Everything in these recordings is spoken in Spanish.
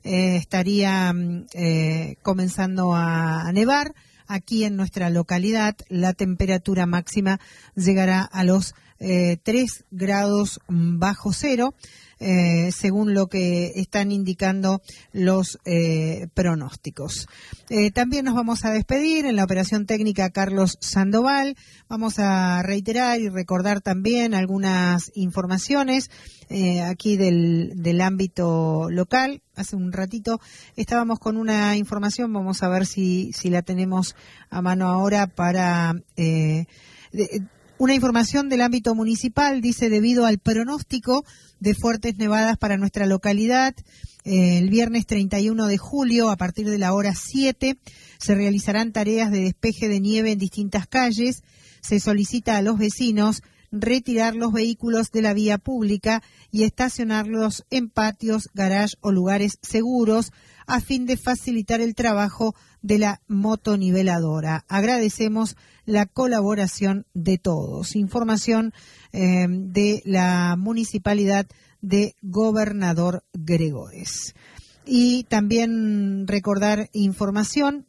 estaría comenzando a nevar. Aquí en nuestra localidad la temperatura máxima llegará a los 3 grados bajo cero, según lo que están indicando los pronósticos. También nos vamos a despedir en la operación técnica Carlos Sandoval. Vamos a reiterar y recordar también algunas informaciones aquí del ámbito local. Hace un ratito estábamos con una información, vamos a ver si la tenemos a mano ahora para... una información del ámbito municipal, dice, debido al pronóstico de fuertes nevadas para nuestra localidad, el viernes 31 de julio, a partir de la hora 7, se realizarán tareas de despeje de nieve en distintas calles. Se solicita a los vecinos retirar los vehículos de la vía pública y estacionarlos en patios, garage o lugares seguros a fin de facilitar el trabajo de la motoniveladora. Agradecemos la colaboración de todos. Información de la Municipalidad de Gobernador Gregores. Y también recordar información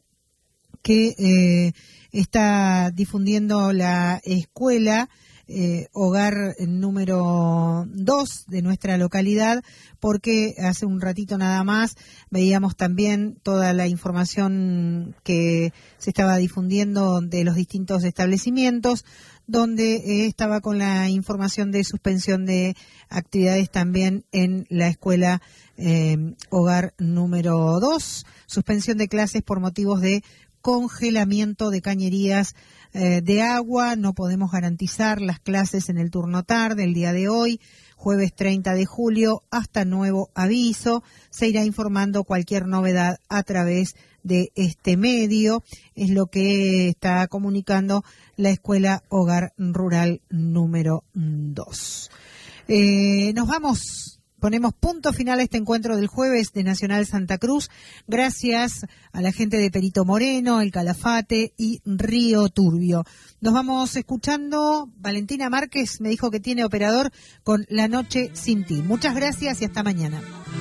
que está difundiendo la escuela hogar número 2 de nuestra localidad, porque hace un ratito nada más veíamos también toda la información que se estaba difundiendo de los distintos establecimientos, donde estaba con la información de suspensión de actividades también en la escuela hogar número 2, suspensión de clases por motivos de congelamiento de cañerías de agua. No podemos garantizar las clases en el turno tarde el día de hoy, jueves 30 de julio, hasta nuevo aviso. Se irá informando cualquier novedad a través de este medio. Es lo que está comunicando la Escuela Hogar Rural número 2. Nos vamos. Ponemos punto final a este encuentro del jueves de Nacional Santa Cruz. Gracias a la gente de Perito Moreno, El Calafate y Río Turbio. Nos vamos escuchando. Valentina Márquez me dijo que tiene operador con La Noche Sin Ti. Muchas gracias y hasta mañana.